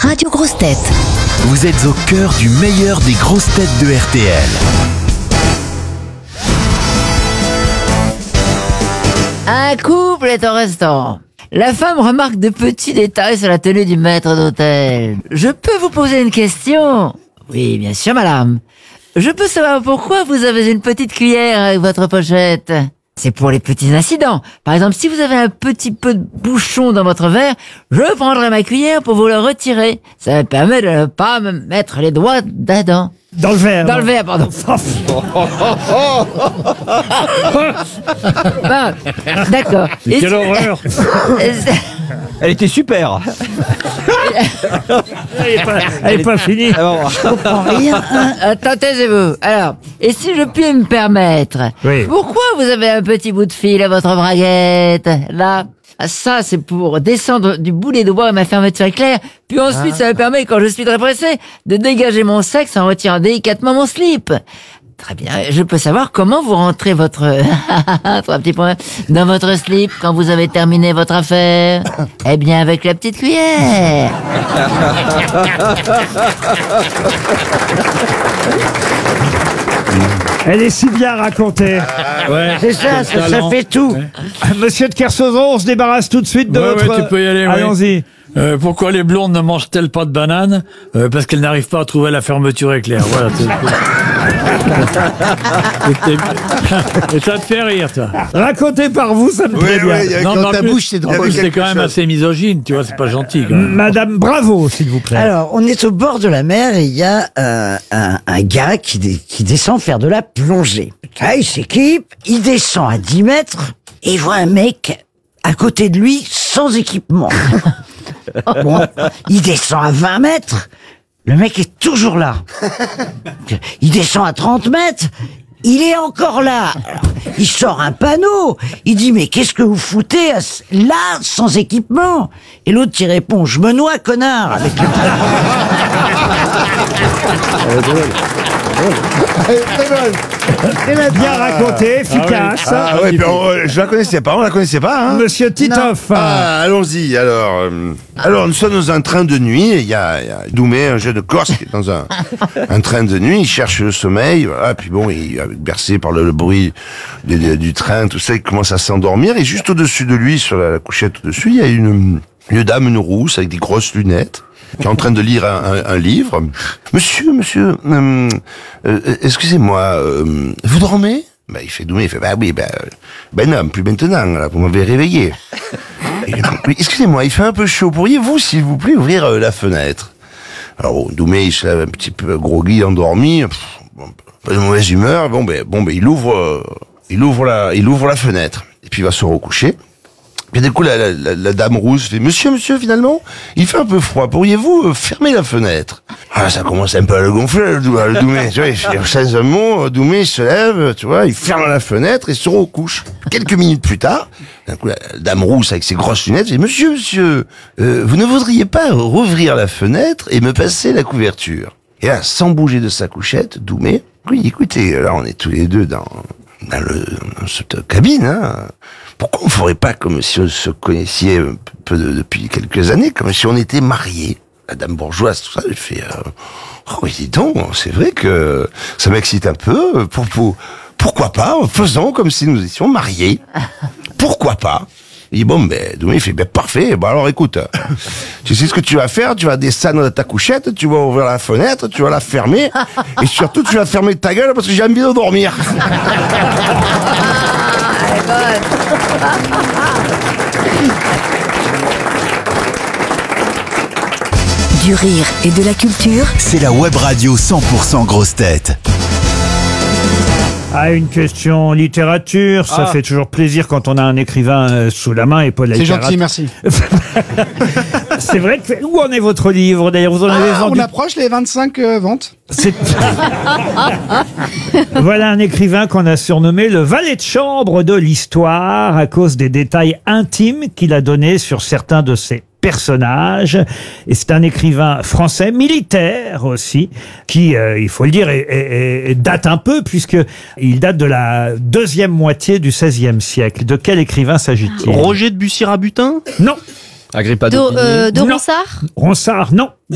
Radio Grosses Têtes. Vous êtes au cœur du meilleur des grosses têtes de RTL. Un couple est au restaurant. La femme remarque de petits détails sur la tenue du maître d'hôtel. Je peux vous poser une question? Oui, bien sûr, madame. Je peux savoir pourquoi vous avez une petite cuillère avec votre pochette? C'est pour les petits incidents. Par exemple, si vous avez un petit peu de bouchon dans votre verre, je prendrai ma cuillère pour vous le retirer. Ça me permet de ne pas me mettre les doigts dedans. Dans le verre. Dans le verre, pardon. Bon, d'accord. Et Quelle horreur. Elle était super. Elle est pas finie. Attends, taisez-vous. Alors, et si je puis me permettre, Oui. pourquoi vous avez un petit bout de fil à votre braguette, là? Ah, ça, c'est pour descendre du bout des doigts ma fermeture éclair, puis ensuite ça me permet, quand je suis très pressé, de dégager mon sexe en retirant délicatement mon slip. Très bien, je peux savoir comment vous rentrez votre... trois petits points, dans votre slip quand vous avez terminé votre affaire? Eh bien, avec la petite cuillère. Elle est si bien racontée. C'est ça, ça fait tout. Monsieur de Kersauzon, on se débarrasse tout de suite de votre... Ouais, tu peux y aller, ouais. Allons-y. Pourquoi les blondes ne mangent-elles pas de bananes? Parce qu'elles n'arrivent pas à trouver la fermeture éclair. Voilà. Et ça te fait rire, toi. Raconté par vous, ça me plaît bien. avec Non, dans mais ta en plus, bouche, c'est drôle. C'est quand même assez misogyne, tu vois, c'est pas gentil, quand même. Madame Bravo, s'il vous plaît. Alors, on est au bord de la mer et il y a un gars qui descend faire de la plongée. Là, il s'équipe, il descend à 10 mètres et il voit un mec à côté de lui sans équipement. Bon, il descend à 20 mètres, le mec est toujours là. Il descend à 30 mètres, il est encore là. Alors, il sort un panneau, il dit mais qu'est-ce que vous foutez là sans équipement? Et l'autre qui répond je me noie connard avec le... Bien raconté, efficace. Ah ouais, puis je la connaissais pas, on la connaissait pas, hein. Monsieur Titoff. Ah, allons-y, alors. Alors, nous sommes dans un train de nuit, et il y a Doumé, un jeune Corse, qui est dans un train de nuit, il cherche le sommeil, voilà, puis bon, il est bercé par le bruit du train, tout ça, il commence à s'endormir, et juste au-dessus de lui, sur la couchette au-dessus, il y a une dame, une rousse, avec des grosses lunettes, qui est en train de lire un livre. Monsieur, excusez-moi, vous dormez? Bah, il fait Doumé, il fait, bah oui, ben non, plus maintenant, là, vous m'avez réveillé. Oui, excusez-moi, il fait un peu chaud, pourriez-vous, s'il vous plaît, ouvrir la fenêtre? Alors, Doumé, il se lève un petit peu groggy, endormi, pas de mauvaise humeur, il ouvre la fenêtre, et puis il va se recoucher. Puis du coup, la dame rousse fait, monsieur, finalement, il fait un peu froid, pourriez-vous fermer la fenêtre? Ah, ça commence un peu à le gonfler, le Doumé, tu vois, il fait 16 mots, Doumé se lève, tu vois, il ferme la fenêtre et se recouche. Quelques minutes plus tard, d'un coup, la dame rousse avec ses grosses lunettes fait, monsieur, vous ne voudriez pas rouvrir la fenêtre et me passer la couverture? Et là, sans bouger de sa couchette, Doumé, oui, écoutez, là, on est tous les deux dans cette cabine, hein. Pourquoi on ferait pas comme si on se connaissait un peu depuis quelques années, comme si on était mariés? La dame bourgeoise, tout ça, elle fait, oh, dis donc, c'est vrai que ça m'excite un peu, pourquoi pas, faisons comme si nous étions mariés. Pourquoi pas? Il dit, bon, Doumé, il fait, parfait, alors écoute, tu sais ce que tu vas faire, tu vas descendre de ta couchette, tu vas ouvrir la fenêtre, tu vas la fermer, et surtout tu vas fermer ta gueule parce que j'ai envie de dormir. Du rire et de la culture. C'est la web radio 100% grosses têtes. Ah, une question littérature, ça fait toujours plaisir quand on a un écrivain sous la main et Paul C'est gentil, merci. C'est vrai que... Où en est votre livre, d'ailleurs? Vous en avez vendu... On approche les 25 ventes. Voilà un écrivain qu'on a surnommé le valet de chambre de l'histoire à cause des détails intimes qu'il a donnés sur certains de ses personnage. Et c'est un écrivain français, militaire aussi, qui, il faut le dire, date un peu, puisqu'il date de la deuxième moitié du XVIe siècle. De quel écrivain s'agit-il? Roger de Bussy-Rabutin? Non. Agrippa de Non. Ronsard? Ronsard, non.